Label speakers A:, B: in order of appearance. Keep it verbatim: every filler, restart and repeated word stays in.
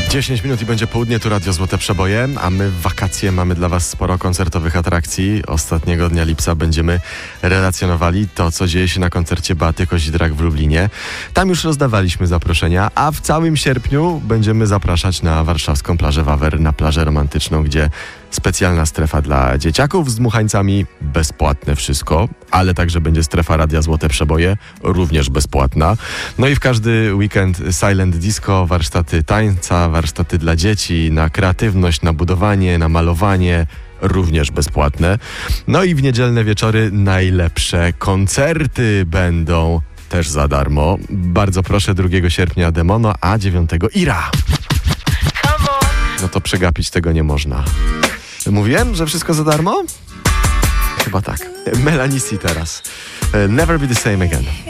A: dziesięć minut i będzie południe, tu Radio Złote Przeboje, a my w wakacje mamy dla Was sporo koncertowych atrakcji. Ostatniego dnia lipca będziemy relacjonowali to, co dzieje się na koncercie Beaty Kozidrak w Lublinie. Tam już rozdawaliśmy zaproszenia, a w całym sierpniu będziemy zapraszać na warszawską plażę Wawer, na plażę romantyczną, gdzie specjalna strefa dla dzieciaków z dmuchańcami, bezpłatne wszystko, ale także będzie strefa Radia Złote Przeboje, również bezpłatna. No i w każdy weekend silent disco, warsztaty tańca, warsztaty dla dzieci, na kreatywność, na budowanie, na malowanie, również bezpłatne. No i w niedzielne wieczory najlepsze koncerty będą też za darmo. Bardzo proszę, drugiego sierpnia Demono, a dziewiątego Ira. No to przegapić tego nie można. Mówiłem, że wszystko za darmo? Chyba tak. Melanie C teraz. Never be the same again.